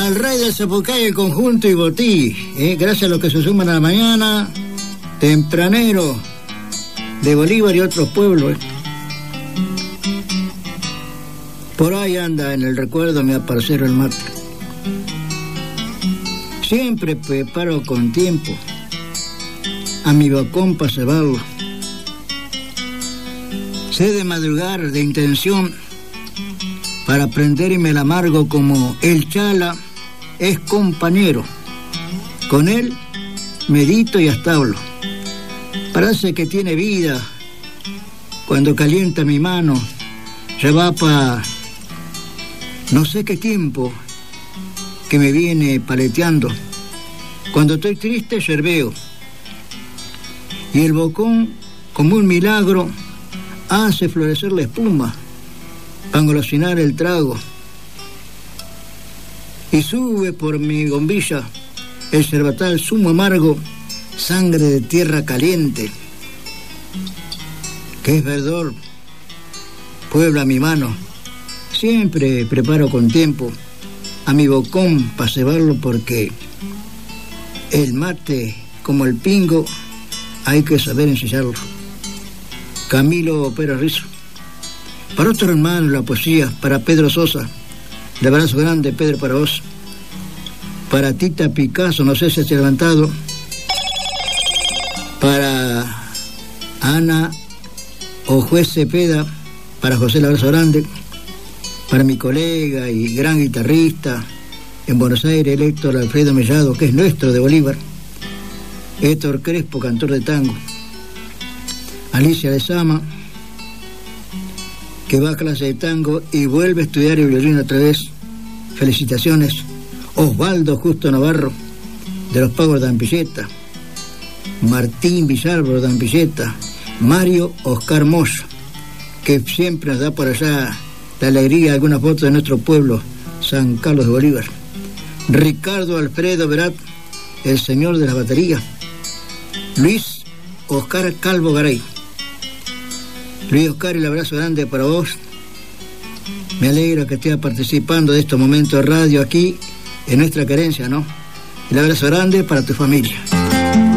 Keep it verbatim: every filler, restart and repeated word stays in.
al rey del Zapucay, el conjunto y Botí, eh, gracias a los que se suman a la mañana, tempranero, de Bolívar y otros pueblos. Eh. Por ahí anda en el recuerdo mi aparcero el mate. Siempre preparo con tiempo a mi bocón para cebarlo. Sé de madrugar de intención para aprenderme el amargo como el chala es compañero. Con él medito y hasta hablo. Parece que tiene vida cuando calienta mi mano. Ya va pa' no sé qué tiempo que me viene paleteando. Cuando estoy triste yerbeo. Y el bocón, como un milagro, hace florecer la espuma para engolosinar el trago. Y sube por mi bombilla el cervatal zumo amargo, sangre de tierra caliente, que es verdor, puebla mi mano. Siempre preparo con tiempo a mi bocón para cebarlo, porque el mate, como el pingo, hay que saber ensayarlo. Camilo Pérez Rizo. Para otro hermano, la poesía, para Pedro Sosa. De abrazo grande, Pedro, para vos. Para Tita Picasso, no sé si se ha levantado. Para Ana o Juez Cepeda, para José, el abrazo grande. Para mi colega y gran guitarrista en Buenos Aires, Héctor Alfredo Mellado, que es nuestro de Bolívar. Héctor Crespo, cantor de tango. Alicia Lezama, que va a clase de tango y vuelve a estudiar el violín otra vez. Felicitaciones. Osvaldo Justo Navarro, de los Pagos de Ampilleta. Martín Villalbo de Ampilleta. Mario Oscar Moyo, que siempre nos da por allá la alegría de algunas fotos de nuestro pueblo, San Carlos de Bolívar. Ricardo Alfredo Verat, el señor de las baterías. Luis Oscar Calvo Garay. Luis Oscar, el abrazo grande para vos. Me alegra que estés participando de estos momentos de radio aquí en nuestra querencia, ¿no? El abrazo grande para tu familia.